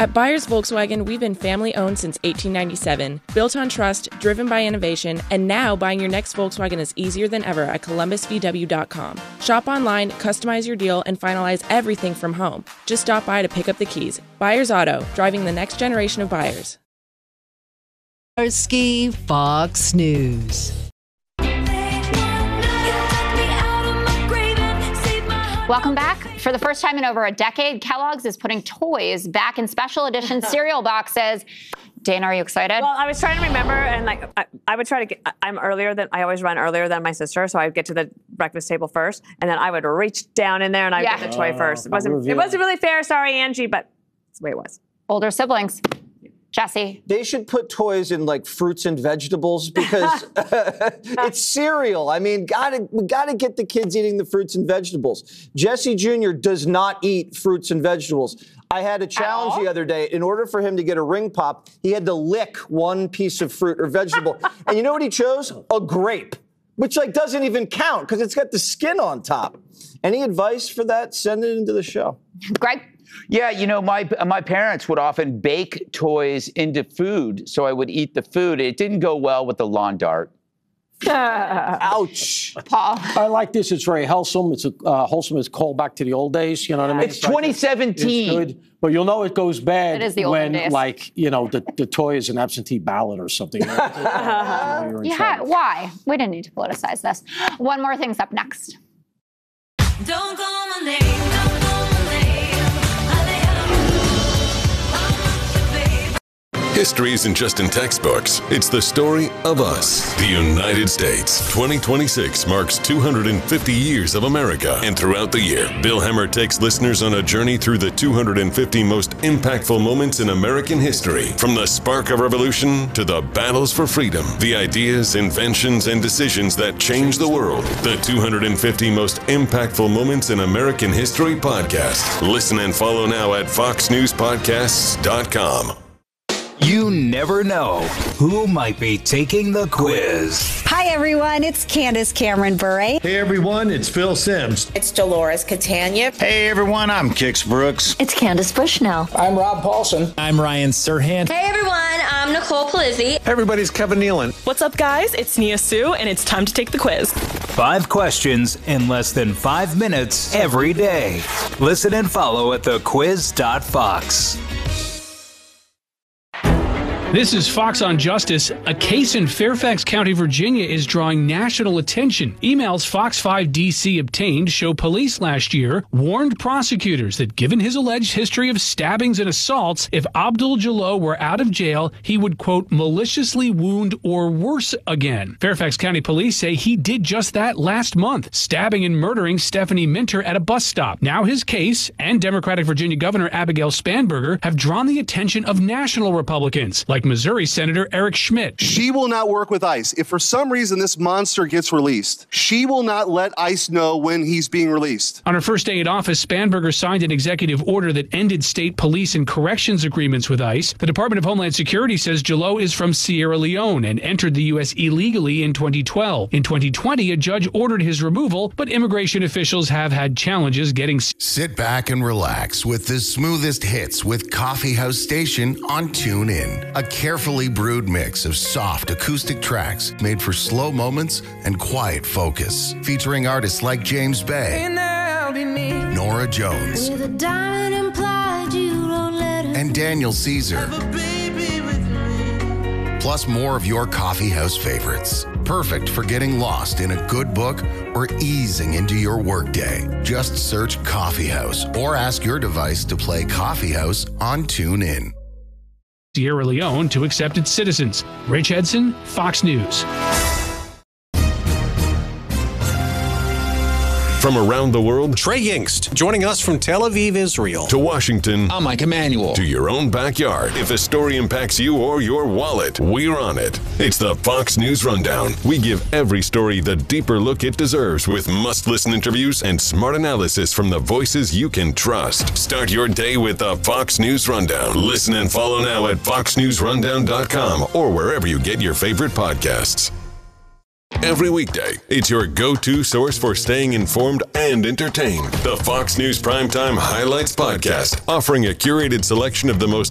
At Byers Volkswagen, we've been family-owned since 1897, built on trust, driven by innovation, and now buying your next Volkswagen is easier than ever at ColumbusVW.com. Shop online, customize your deal, and finalize everything from home. Just stop by to pick up the keys. Byers Auto, driving the next generation of buyers. Ski Fox News. Welcome back. For the first time in over a decade, Kellogg's is putting toys back in special edition cereal boxes. Dana, are you excited? Well, I was trying to remember, and I would try to get. I always run earlier than my sister, so I would get to the breakfast table first, and then I would reach down in there and I'd get the toy first. It wasn't really fair. Sorry, Angie, but that's the way it was. Older siblings. Jesse. They should put toys in like fruits and vegetables because it's cereal. I mean, we gotta get the kids eating the fruits and vegetables. Jesse Jr. does not eat fruits and vegetables. I had a challenge the other day. In order for him to get a ring pop, he had to lick one piece of fruit or vegetable. And you know what he chose? A grape, which doesn't even count because it's got the skin on top. Any advice for that? Send it into the show. Greg? Yeah, my parents would often bake toys into food, so I would eat the food. It didn't go well with the lawn dart. Ouch. Paul. I like this. It's very wholesome. It's wholesome. It's called back to the old days. You know what I mean? It's 2017. It's good. But you'll know it goes bad when, the toy is an absentee ballot or something. Yeah, why? We didn't need to politicize this. One more thing's up next. Don't call my name, don't call my name. History isn't just in textbooks. It's the story of us, the United States. 2026 marks 250 years of America. And throughout the year, Bill Hemmer takes listeners on a journey through the 250 most impactful moments in American history. From the spark of revolution to the battles for freedom, the ideas, inventions, and decisions that changed the world. The 250 most impactful moments in American history podcast. Listen and follow now at foxnewspodcasts.com. You never know who might be taking the quiz. Hi, everyone. It's Candace Cameron Bure. Hey, everyone. It's Phil Sims. It's Dolores Catania. Hey, everyone. I'm Kix Brooks. It's Candace Bushnell. I'm Rob Paulson. I'm Ryan Serhant. Hey, everyone. I'm Nicole Palizzi. Everybody's Kevin Nealon. What's up, guys? It's Nia Sue, and it's time to take the quiz. 5 questions in less than 5 minutes every day. Listen and follow at thequiz.fox. This is Fox on Justice. A case in Fairfax County, Virginia is drawing national attention. Emails Fox 5 DC obtained show police last year warned prosecutors that given his alleged history of stabbings and assaults, if Abdul Jalloh were out of jail, he would, quote, maliciously wound or worse again. Fairfax County police say he did just that last month, stabbing and murdering Stephanie Minter at a bus stop. Now his case and Democratic Virginia Governor Abigail Spanberger have drawn the attention of national Republicans, like Missouri Senator Eric Schmidt. She will not work with ICE. If for some reason this monster gets released, she will not let ICE know when he's being released. On her first day in office, Spanberger signed an executive order that ended state police and corrections agreements with ICE. The Department of Homeland Security says Jalloh is from Sierra Leone and entered the U.S. illegally in 2012. In 2020, a judge ordered his removal, but immigration officials have had challenges getting... Sit back and relax with the smoothest hits with Coffee House Station on TuneIn. A carefully brewed mix of soft acoustic tracks made for slow moments and quiet focus. Featuring artists like James Bay, Nora Jones, and Daniel Caesar. Plus more of your coffee house favorites. Perfect for getting lost in a good book or easing into your workday. Just search Coffee House or ask your device to play Coffee House on TuneIn. Sierra Leone to accept its citizens. Rich Edson, Fox News. From around the world, Trey Yingst, joining us from Tel Aviv, Israel. To Washington. I'm Mike Emanuel. To your own backyard. If a story impacts you or your wallet, we're on it. It's the Fox News Rundown. We give every story the deeper look it deserves with must-listen interviews and smart analysis from the voices you can trust. Start your day with the Fox News Rundown. Listen and follow now at foxnewsrundown.com or wherever you get your favorite podcasts. Every weekday, it's your go-to source for staying informed and entertained. The Fox News Primetime Highlights Podcast, offering a curated selection of the most